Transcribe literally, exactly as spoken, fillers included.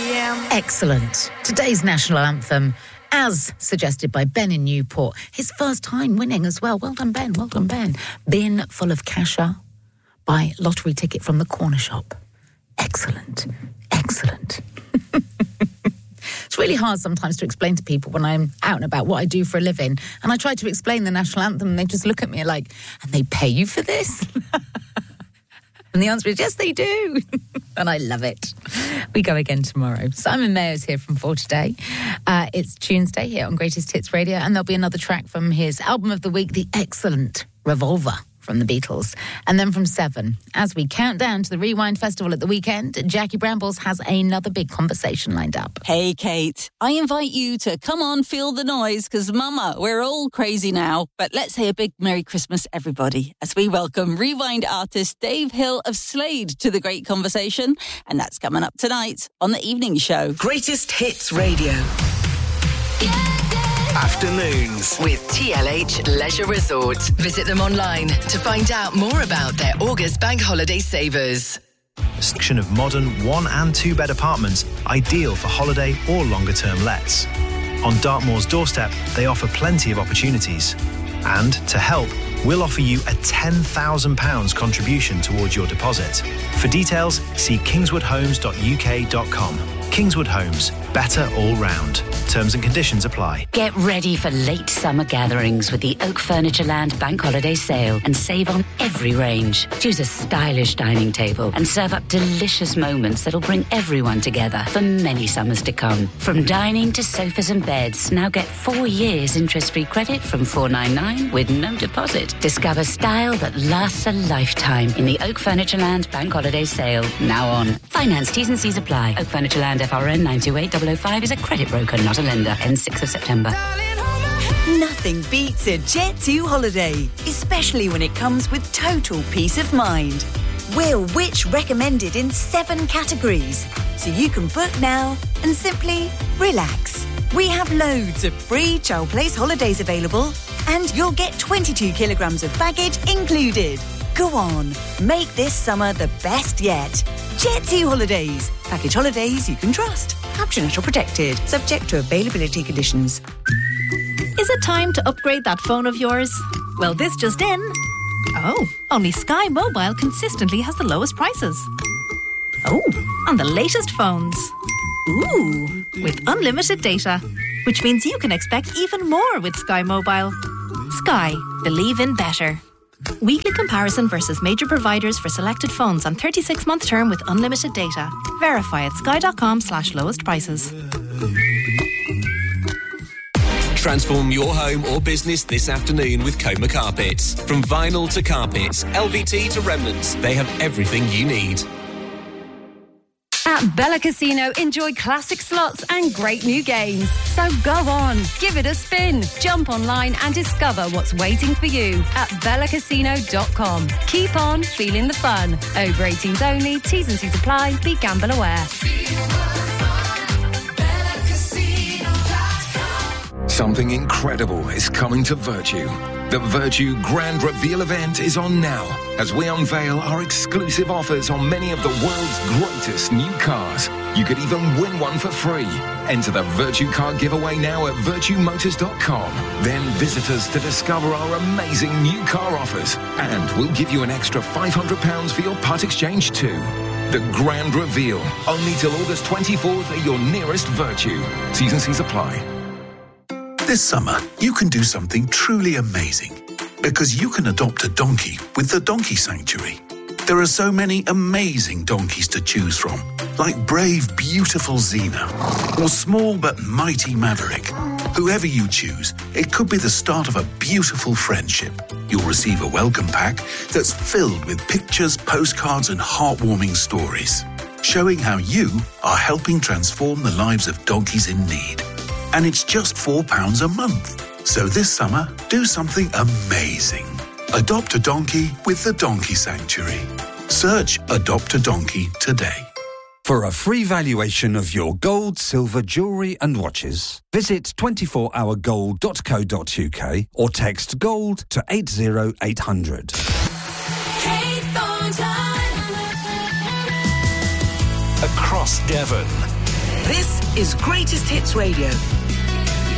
p.m. Excellent. Today's national anthem, as suggested by Ben in Newport. His first time winning as well. Well done, Ben. Well done, Ben. Bin Full of Casher by Lottery Ticket from the Corner Shop. Excellent. Excellent. It's really hard sometimes to explain to people when I'm out and about what I do for a living. And I try to explain the national anthem and they just look at me like, and they pay you for this? And the answer is, yes, they do. And I love it. We go again tomorrow. Simon Mayer's here from four today. Uh, it's Tuesday here on Greatest Hits Radio, and there'll be another track from his album of the week, the excellent Revolver from the Beatles. And then from seven, as we count down to the Rewind Festival at the weekend, Jackie Brambles has another big conversation lined up. Hey, Kate, I invite you to come on, feel the noise, because, Mama, we're all crazy now. But let's say a big Merry Christmas, everybody, as we welcome Rewind artist Dave Hill of Slade to the great conversation. And that's coming up tonight on the evening show. Greatest Hits Radio. Afternoons with T L H Leisure Resort. Visit them online to find out more about their August bank holiday savers. Section of modern one and two bed apartments ideal for holiday or longer term lets. On Dartmoor's doorstep, they offer plenty of opportunities. And to help, we'll offer you a ten thousand pounds contribution towards your deposit. For details, see kingswood homes dot u k dot com. Kingswood Homes, better all round. Terms and conditions apply. Get ready for late summer gatherings with the Oak Furniture Land Bank Holiday Sale and save on every range. Choose a stylish dining table and serve up delicious moments that'll bring everyone together for many summers to come. From dining to sofas and beds, now get four years interest-free credit from four ninety-nine with no deposit. Discover style that lasts a lifetime in the Oak Furniture Land Bank Holiday Sale, now on. Finance T's and C's apply. Oak Furniture Land F R N nine two eight zero zero five is a credit broker, not a lender. Ends sixth of September. Nothing beats a Jet two holiday, especially when it comes with total peace of mind. We're Which recommended in seven categories, so you can book now and simply relax. We have loads of free Chow Place holidays available, and you'll get twenty-two kilograms of baggage included. Go on, make this summer the best yet. Jet two Holidays. Package holidays you can trust. Captioned or protected. Subject to availability conditions. Is it time to upgrade that phone of yours? Well, this just in. Oh, only Sky Mobile consistently has the lowest prices. Oh, on the latest phones. Ooh, with unlimited data. Which means you can expect even more with Sky Mobile. Sky, believe in better. Weekly comparison versus major providers for selected phones on thirty-six month term with unlimited data. Verify at sky.com slash lowest prices. Transform your home or business this afternoon with Coma Carpets. From vinyl to carpets, L V T to remnants, they have everything you need. At Bella Casino, enjoy classic slots and great new games. So go on, give it a spin. Jump online and discover what's waiting for you at bella casino dot com. Keep on feeling the fun. Over eighteens only, T's and C's apply, be gamble aware. Something incredible is coming to Virtue. The Virtue Grand Reveal event is on now as we unveil our exclusive offers on many of the world's greatest new cars. You could even win one for free. Enter the Virtue Car giveaway now at virtue motors dot com. Then visit us to discover our amazing new car offers. And we'll give you an extra five hundred pounds for your part exchange too. The Grand Reveal, only till August twenty-fourth at your nearest Virtue. T's and C's apply. This summer, you can do something truly amazing because you can adopt a donkey with the Donkey Sanctuary. There are so many amazing donkeys to choose from, like brave, beautiful Xena or small but mighty Maverick. Whoever you choose, it could be the start of a beautiful friendship. You'll receive a welcome pack that's filled with pictures, postcards and heartwarming stories, showing how you are helping transform the lives of donkeys in need. And it's just four pounds a month. So this summer, do something amazing. Adopt a donkey with the Donkey Sanctuary. Search Adopt a Donkey today. For a free valuation of your gold, silver, jewellery and watches, visit twenty-four hour gold dot co dot uk or text GOLD to eight zero eight hundred. Across Devon, This is Greatest Hits Radio.